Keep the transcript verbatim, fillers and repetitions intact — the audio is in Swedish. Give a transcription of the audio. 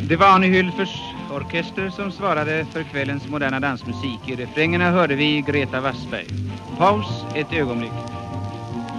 Det var Arne Hylfers orkester som svarade för kvällens moderna dansmusik. I refrängerna hörde vi Greta Wassberg. Paus ett ögonblick.